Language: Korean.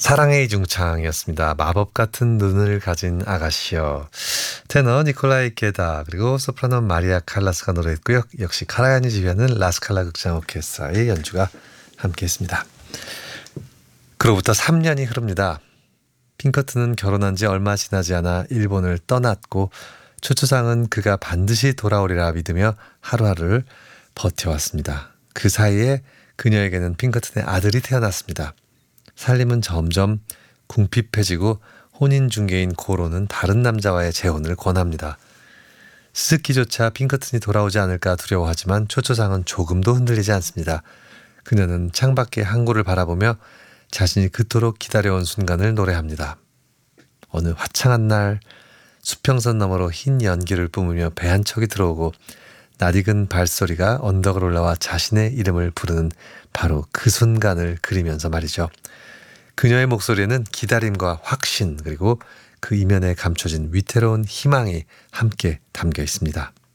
사랑의 이중창이었습니다. 마법 같은 눈을 가진 아가씨요. 테너 니콜라이 게다 그리고 소프라노 마리아 칼라스가 노래했고요. 역시 카라얀이 지휘하는 라스칼라 극장 오케스트라의 연주가 함께했습니다. 그로부터 3년이 흐릅니다. 핑커튼은 결혼한 지 얼마 지나지 않아 일본을 떠났고 초초상은 그가 반드시 돌아오리라 믿으며 하루하루를 버텨왔습니다. 그 사이에 그녀에게는 핑커튼의 아들이 태어났습니다. 살림은 점점 궁핍해지고 혼인중개인 고로는 다른 남자와의 재혼을 권합니다. 스즈키조차 핑커튼이 돌아오지 않을까 두려워하지만 초초상은 조금도 흔들리지 않습니다. 그녀는 창밖의 항구를 바라보며 자신이 그토록 기다려온 순간을 노래합니다. 어느 화창한 날 수평선 너머로 흰 연기를 뿜으며 배 한 척이 들어오고 낯익은 발소리가 언덕을 올라와 자신의 이름을 부르는 바로 그 순간을 그리면서 말이죠. 그녀의 목소리에는 기다림과 확신 그리고 그 이면에 감춰진 위태로운 희망이 함께 담겨 있습니다.